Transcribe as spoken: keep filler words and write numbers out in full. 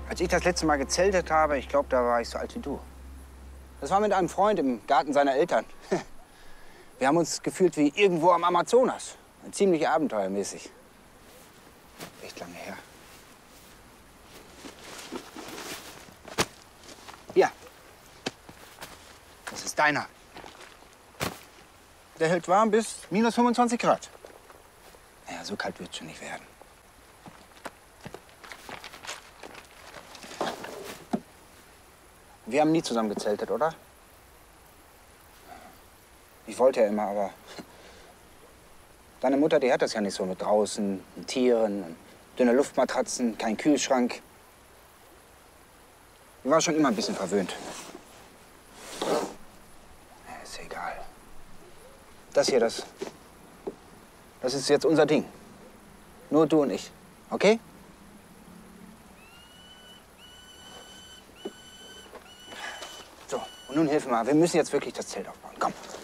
Als ich das letzte Mal gezeltet habe, ich glaube, da war ich so alt wie du. Das war mit einem Freund im Garten seiner Eltern. Wir haben uns gefühlt wie irgendwo am Amazonas. Ziemlich abenteuermäßig. Echt lange her. Hier. Das ist deiner. Der hält warm bis minus fünfundzwanzig Grad. Naja, so kalt wird es schon nicht werden. Wir haben nie zusammen gezeltet, oder? Ich wollte ja immer, aber deine Mutter, die hat das ja nicht so mit draußen, mit Tieren, dünne Luftmatratzen, kein Kühlschrank. Die war schon immer ein bisschen verwöhnt. Ist egal. Das hier, das, das ist jetzt unser Ding. Nur du und ich, okay? So, und nun hilf mir mal. Wir müssen jetzt wirklich das Zelt aufbauen. Komm.